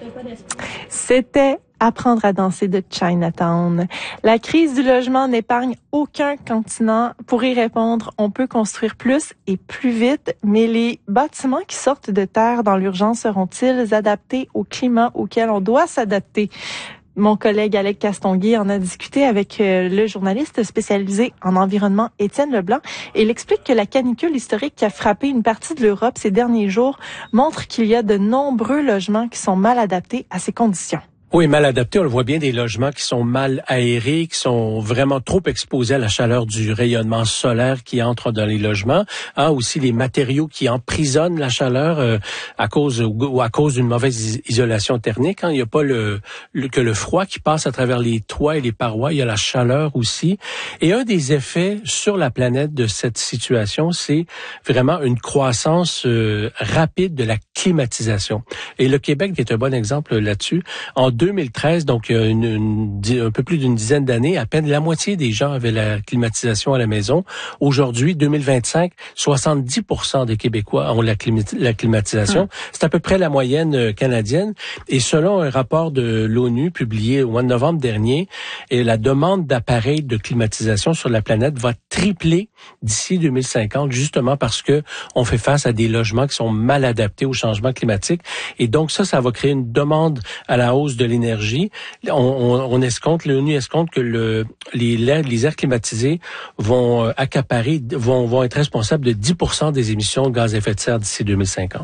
C'était Apprendre à danser de Chinatown. La crise du logement n'épargne aucun continent. Pour y répondre, on peut construire plus et plus vite, mais les bâtiments qui sortent de terre dans l'urgence seront-ils adaptés au climat auquel on doit s'adapter? Mon collègue Alec Castonguay en a discuté avec le journaliste spécialisé en environnement Étienne Leblanc et il explique que la canicule historique qui a frappé une partie de l'Europe ces derniers jours montre qu'il y a de nombreux logements qui sont mal adaptés à ces conditions. Oui, mal adaptés, on le voit bien, des logements qui sont mal aérés, qui sont vraiment trop exposés à la chaleur du rayonnement solaire qui entre dans les logements. Aussi les matériaux qui emprisonnent la chaleur à cause d'une mauvaise isolation thermique. Il n'y a pas que le froid qui passe à travers les toits et les parois, il y a la chaleur aussi. Et un des effets sur la planète de cette situation, c'est vraiment une croissance rapide de la climatisation. Et le Québec est un bon exemple là-dessus. En 2013, donc un peu plus d'une dizaine d'années, à peine la moitié des gens avaient la climatisation à la maison. Aujourd'hui, 2025, 70% des Québécois ont la climatisation. C'est à peu près la moyenne canadienne. Et selon un rapport de l'ONU publié au mois de novembre dernier, la demande d'appareils de climatisation sur la planète va tripler d'ici 2050, justement parce que on fait face à des logements qui sont mal adaptés au changement climatique. Et donc ça va créer une demande à la hausse de l'énergie. On escompte, l'ONU escompte que les airs climatisés vont vont être responsables de 10% des émissions de gaz à effet de serre d'ici 2050.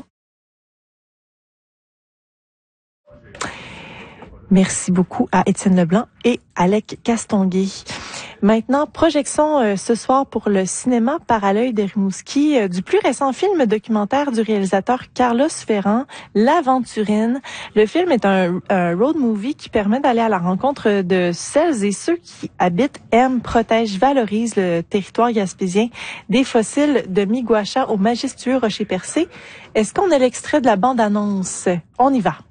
Merci beaucoup à Étienne Leblanc et Alec Castonguay. Maintenant, projection ce soir pour le cinéma par à l'œil de Rimouski du plus récent film documentaire du réalisateur Carlos Ferrand, L'Aventurine. Le film est un road movie qui permet d'aller à la rencontre de celles et ceux qui habitent, aiment, protègent, valorisent le territoire gaspésien, des fossiles de Miguacha au majestueux Rocher Percé. Est-ce qu'on a l'extrait de la bande-annonce? On y va.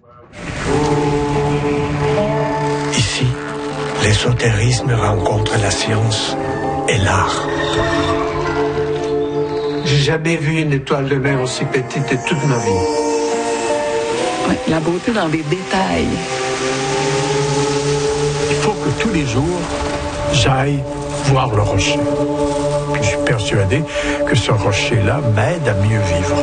Ici, l'ésotérisme rencontre la science et l'art. J'ai jamais vu une étoile de mer aussi petite de toute ma vie. Ouais, la beauté dans les détails. Il faut que tous les jours, j'aille voir le rocher. Puis je suis persuadé que ce rocher-là m'aide à mieux vivre.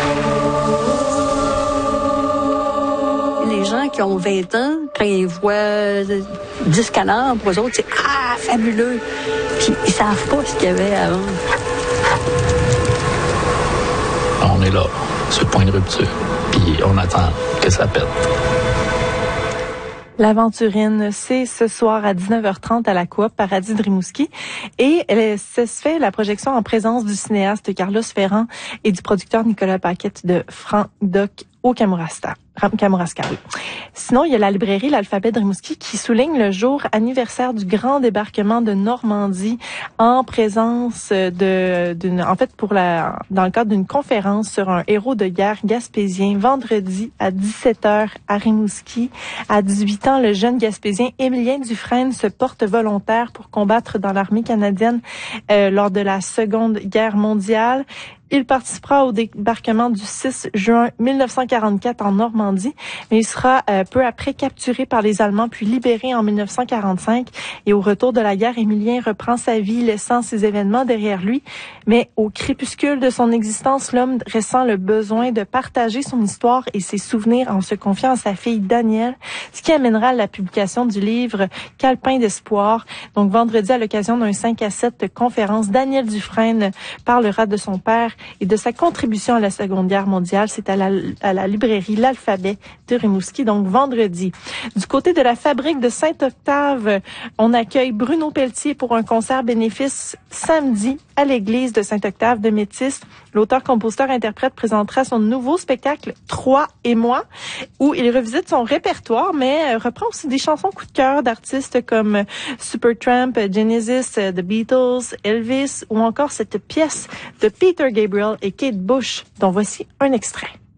Les gens qui ont 20 ans, quand ils voient 10 canards, pour eux autres, c'est « Ah, fabuleux! » Puis ils savent pas ce qu'il y avait avant. On est là, sur le point de rupture, puis on attend que ça pète. L'Aventurine, c'est ce soir à 19h30 à la Coop Paradis de Rimouski. Et ça se fait la projection en présence du cinéaste Carlos Ferrand et du producteur Nicolas Paquette de Franc Doc au Kamouraska. Oui. Sinon, il y a la librairie L'Alphabet de Rimouski qui souligne le jour anniversaire du grand débarquement de Normandie en présence dans le cadre d'une conférence sur un héros de guerre gaspésien vendredi à 17h à Rimouski. À 18 ans, le jeune gaspésien Émilien Dufresne se porte volontaire pour combattre dans l'armée canadienne lors de la Seconde Guerre mondiale. Il participera au débarquement du 6 juin 1944 en Normandie, mais il sera peu après capturé par les Allemands puis libéré en 1945. Et au retour de la guerre, Émilien reprend sa vie, laissant ces événements derrière lui. Mais au crépuscule de son existence, l'homme ressent le besoin de partager son histoire et ses souvenirs en se confiant à sa fille Danielle, ce qui amènera à la publication du livre Calepin d'espoir. Donc vendredi, à l'occasion d'un 5 à 7 de conférence, Daniel Dufresne parlera de son père et de sa contribution à la Seconde Guerre mondiale. C'est à la librairie L'Alphabet de Rimouski, donc vendredi. Du côté de la fabrique de Saint-Octave, on accueille Bruno Pelletier pour un concert bénéfice samedi à l'église de Saint-Octave de Métis. L'auteur-compositeur-interprète présentera son nouveau spectacle « 3 et moi » où il revisite son répertoire, mais reprend aussi des chansons coup de cœur d'artistes comme Supertramp, Genesis, The Beatles, Elvis ou encore cette pièce de Peter Gabriel et Kate Bush, dont voici un extrait.